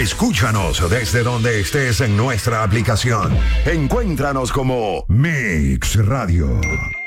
Escúchanos desde donde estés en nuestra aplicación. Encuéntranos como Mix Radio.